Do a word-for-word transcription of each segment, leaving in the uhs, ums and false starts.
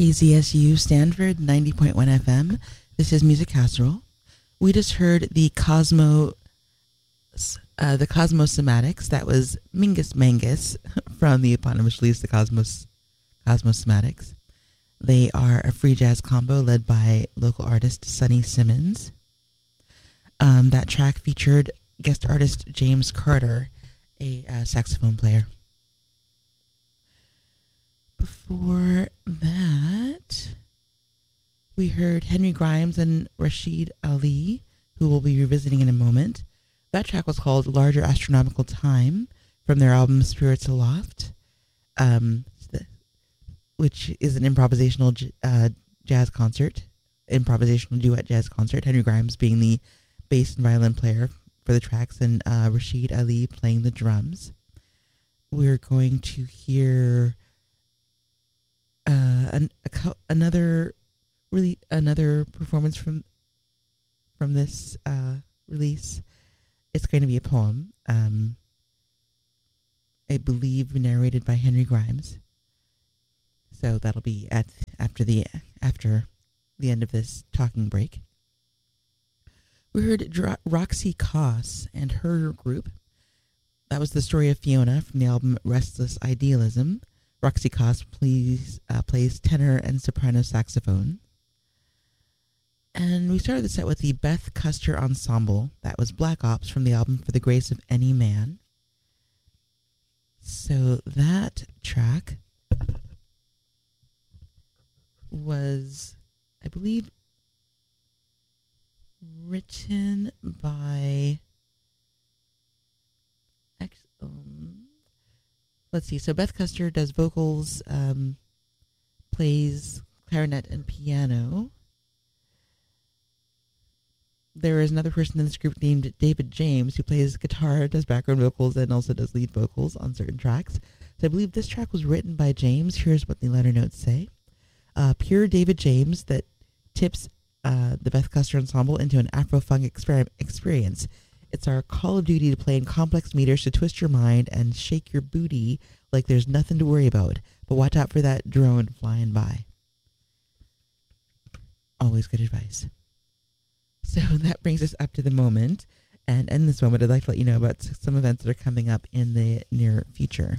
K Z S U Stanford ninety point one F M. This is Music Casserole. We just heard the Cosmo, uh, the Cosmosomatics. That was Mingus Mangus from the eponymous release, the Cosmos Cosmosomatics. They are a free jazz combo led by local artist Sonny Simmons. Um, that track featured guest artist James Carter, a uh, saxophone player. Before that, we heard Henry Grimes and Rashid Ali, who we'll be revisiting in a moment. That track was called Larger Astronomical Time from their album Spirits Aloft, um, which is an improvisational j- uh, jazz concert, improvisational duet jazz concert. Henry Grimes being the bass and violin player for the tracks, and uh, Rashid Ali playing the drums. We're going to hear uh, an, a co- another really another performance from from this uh, release. It's going to be a poem, um, I believe, narrated by Henry Grimes. So that'll be at after the after the end of this talking break. We heard Dro- Roxy Koss and her group. That was the story of Fiona from the album Restless Idealism. Roxy Koss plays, uh, plays tenor and soprano saxophone. And we started the set with the Beth Custer Ensemble. That was Black Ops from the album For the Grace of Any Man. So that track was, I believe, written by, um, let's see, so Beth Custer does vocals, um, plays clarinet and piano. There is another person in this group named David James who plays guitar, does background vocals, and also does lead vocals on certain tracks. So I believe this track was written by James. Here's what the liner notes say. Uh, pure David James that tips uh, the Beth Custer Ensemble into an Afro-funk exper- experience. It's our call of duty to play in complex meters to twist your mind and shake your booty like there's nothing to worry about. But watch out for that drone flying by. Always good advice. So that brings us up to the moment. And in this moment, I'd like to let you know about some events that are coming up in the near future.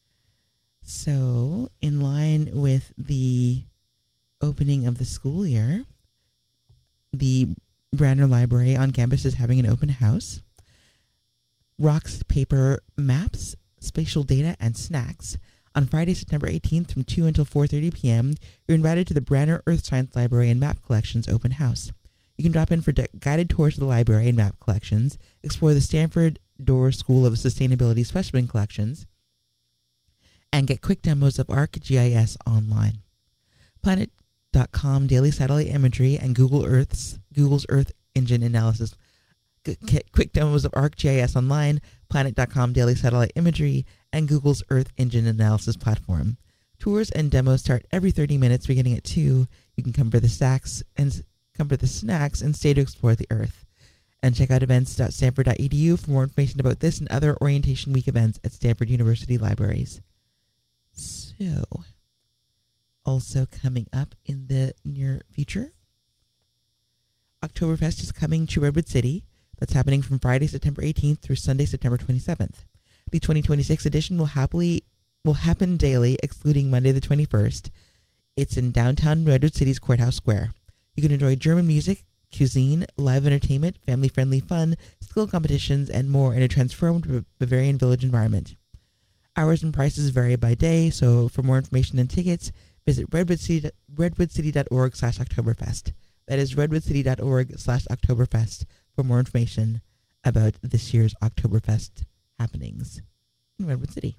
So, in line with the opening of the school year, the Branner Library on campus is having an open house. Rocks, paper, maps, spatial data, and snacks. On Friday, September eighteenth from two until four thirty p.m., you're invited to the Branner Earth Science Library and Map Collections open house. You can drop in for de- guided tours of the library and map collections, explore the Stanford Dorr School of Sustainability Specimen Collections, and get quick demos of ArcGIS online. Planet dot com daily satellite imagery and Google Earth's Google's Earth Engine analysis. Get quick demos of ArcGIS online, Planet dot com daily satellite imagery, and Google's Earth Engine analysis platform. Tours and demos start every thirty minutes, beginning at two. You can come for the stacks and come for the snacks and stay to explore the Earth. And check out events dot stanford dot e d u for more information about this and other Orientation Week events at Stanford University Libraries. So, also coming up in the near future, Oktoberfest is coming to Redwood City. That's happening from Friday, September eighteenth through Sunday, September twenty-seventh. The twenty twenty-six edition will happily will happen daily, excluding Monday the twenty-first. It's in downtown Redwood City's Courthouse Square. You can enjoy German music, cuisine, live entertainment, family-friendly fun, skill competitions, and more in a transformed Bavarian village environment. Hours and prices vary by day, so for more information and tickets, visit redwoodcity, redwoodcity.org slash Oktoberfest. That is redwoodcity.org slash Oktoberfest for more information about this year's Oktoberfest happenings in Redwood City.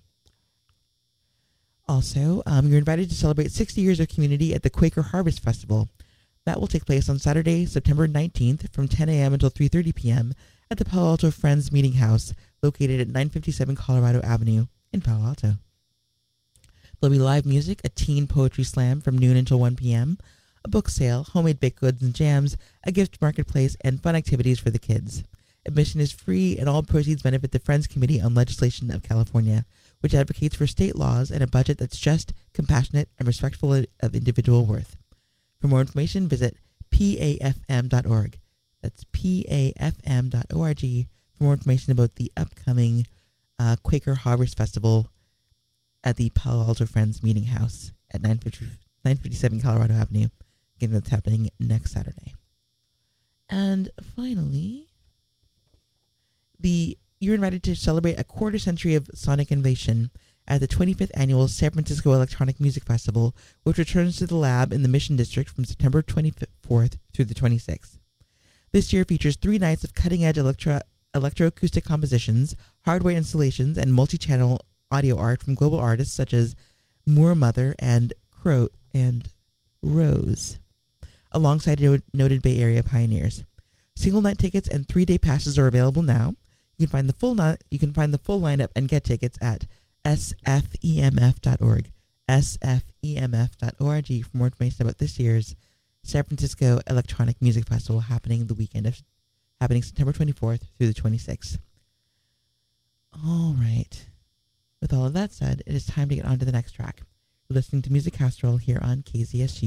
Also, um, you're invited to celebrate sixty years of community at the Quaker Harvest Festival. That will take place on Saturday, September nineteenth from ten a.m. until three thirty p.m. at the Palo Alto Friends Meeting House, located at nine fifty-seven Colorado Avenue in Palo Alto. There'll be live music, a teen poetry slam from noon until one p.m., a book sale, homemade baked goods and jams, a gift marketplace, and fun activities for the kids. Admission is free, and all proceeds benefit the Friends Committee on Legislation of California, which advocates for state laws and a budget that's just, compassionate, and respectful of individual worth. For more information, visit P A F M dot org. That's P A F M dot org for more information about the upcoming uh, Quaker Harvest Festival at the Palo Alto Friends Meeting House at nine fifty-seven Colorado Avenue. Again, that's happening next Saturday. And finally, the you're invited to celebrate a quarter century of sonic innovation at the twenty-fifth Annual San Francisco Electronic Music Festival, which returns to the Lab in the Mission District from September twenty-fourth through the twenty-sixth. This year features three nights of cutting-edge electro- electroacoustic compositions, hardware installations, and multi-channel audio art from global artists such as Moor Mother and Crow and Rose, alongside no- noted Bay Area pioneers. Single night tickets and three-day passes are available now. You can find the full ni- you can find the full lineup and get tickets at S F E M F dot org. S F E M F dot org for more information about this year's San Francisco Electronic Music Festival happening the weekend of happening September twenty-fourth through the twenty-sixth. All right. With all of that said, it is time to get on to the next track. You're listening to Music Castrol here on K Z S U.